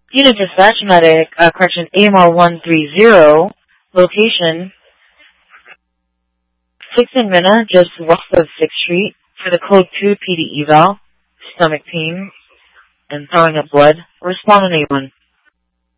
Unit dispatch medic, correction, AMR 130, location 6 in Minna, just west of 6th Street, for the code 2 PD eval, stomach pain, and throwing up blood. Respond on A1.